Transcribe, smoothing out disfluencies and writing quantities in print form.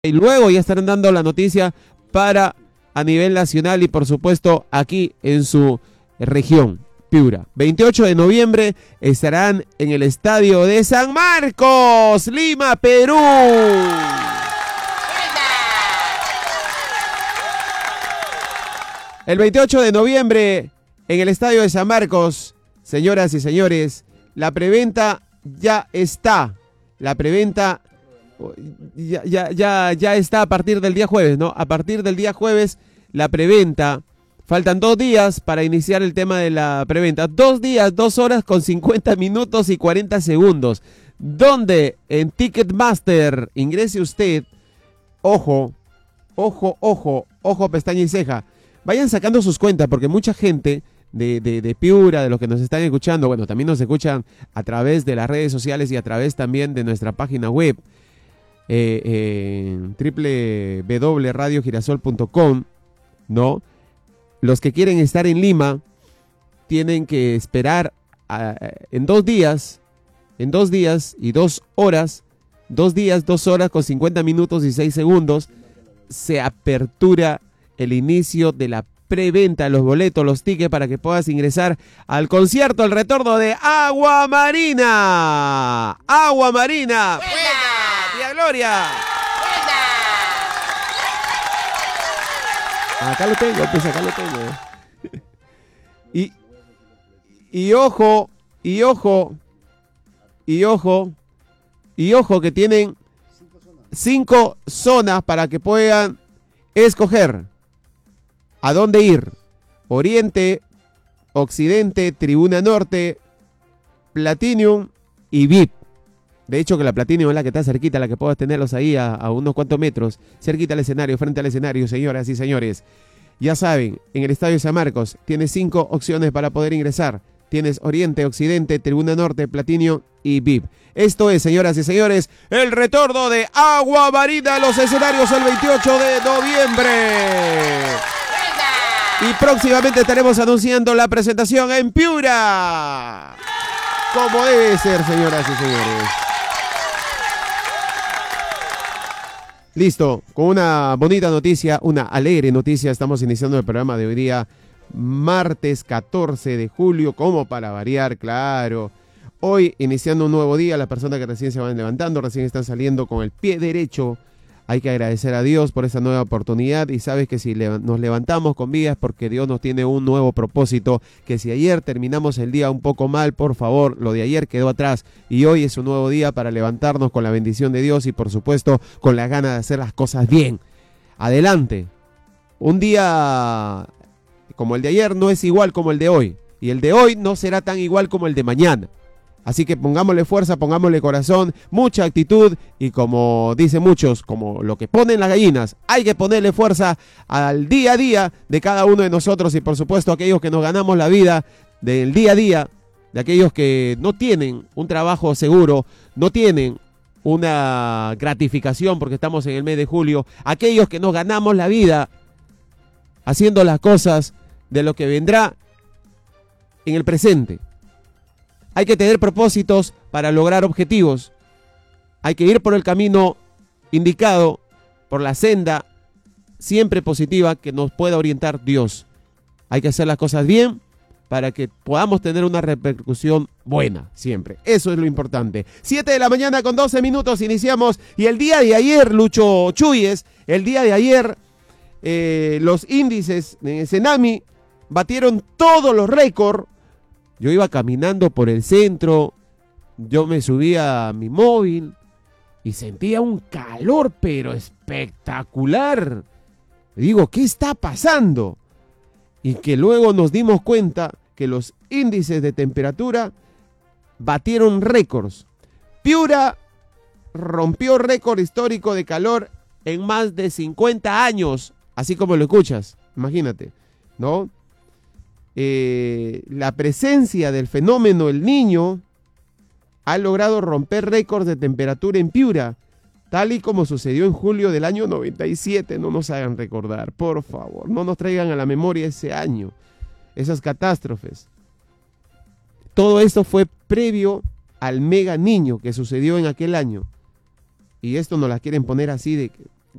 Y luego ya estarán dando la noticia para a nivel nacional y por supuesto aquí en su región, Piura. 28 de noviembre estarán en el estadio de San Marcos, Lima, Perú. El 28 de noviembre en el estadio de San Marcos, señoras y señores, la preventa ya está. La preventa ya está a partir del día jueves, ¿no? A partir del día jueves, la preventa. Faltan 2 días para iniciar el tema de la preventa. 2 días, 2 horas con 50 minutos y 40 segundos. Donde en Ticketmaster ingrese usted, ojo, pestaña y ceja. Vayan sacando sus cuentas porque mucha gente de Piura, de los que nos están escuchando, bueno, también nos escuchan a través de las redes sociales y a través también de nuestra página web. www.radiogirasol.com, ¿no? Los que quieren estar en Lima tienen que esperar en 2 días y 2 horas, 2 días, 2 horas con 50 minutos y 6 segundos, se apertura el inicio de la preventa, los boletos, los tickets para que puedas ingresar al concierto, el retorno de Agua Marina. Agua Marina. ¡Tía Gloria! Acá lo tengo, pues acá lo tengo. Y ojo que tienen 5 zonas para que puedan escoger a dónde ir. Oriente, Occidente, Tribuna Norte, Platinum y VIP. De hecho que la Platinum es la que está cerquita, la que puedas tenerlos ahí a unos cuantos metros, cerquita al escenario, frente al escenario, señoras y señores. Ya saben, en el Estadio San Marcos tienes 5 opciones para poder ingresar. Tienes Oriente, Occidente, Tribuna Norte, Platinum y VIP. Esto es, señoras y señores, el retorno de Agua Marina a los escenarios el 28 de noviembre. Y próximamente estaremos anunciando la presentación en Piura. Como debe ser, señoras y señores. Listo, con una bonita noticia, una alegre noticia, estamos iniciando el programa de hoy día, martes 14 de julio, como para variar, claro. Hoy, iniciando un nuevo día, las personas que recién se van levantando, recién están saliendo con el pie derecho, hay que agradecer a Dios por esa nueva oportunidad y sabes que si nos levantamos con vida es porque Dios nos tiene un nuevo propósito, que si ayer terminamos el día un poco mal, por favor, lo de ayer quedó atrás y hoy es un nuevo día para levantarnos con la bendición de Dios y por supuesto con la gana de hacer las cosas bien. Adelante. Un día como el de ayer no es igual como el de hoy y el de hoy no será tan igual como el de mañana. Así que pongámosle fuerza, pongámosle corazón, mucha actitud y como dicen muchos, como lo que ponen las gallinas, hay que ponerle fuerza al día a día de cada uno de nosotros y por supuesto aquellos que nos ganamos la vida del día a día, de aquellos que no tienen un trabajo seguro, no tienen una gratificación porque estamos en el mes de julio, aquellos que nos ganamos la vida haciendo las cosas de lo que vendrá en el presente. Hay que tener propósitos para lograr objetivos. Hay que ir por el camino indicado, por la senda siempre positiva que nos pueda orientar Dios. Hay que hacer las cosas bien para que podamos tener una repercusión buena siempre. Eso es lo importante. 7 de la mañana con 12 minutos iniciamos. Y el día de ayer, Lucho Chuyes, el día de ayer los índices en Senami batieron todos los récords. Yo iba caminando por el centro, yo me subía a mi móvil y sentía un calor pero espectacular. Digo, ¿qué está pasando? Y que luego nos dimos cuenta que los índices de temperatura batieron récords. Piura rompió récord histórico de calor en más de 50 años, así como lo escuchas, imagínate, ¿no? La presencia del fenómeno El Niño ha logrado romper récords de temperatura en Piura, tal y como sucedió en julio del año 97. No nos hagan recordar, por favor, no nos traigan a la memoria ese año, esas catástrofes. Todo esto fue previo al mega niño que sucedió en aquel año. Y esto nos la quieren poner así de que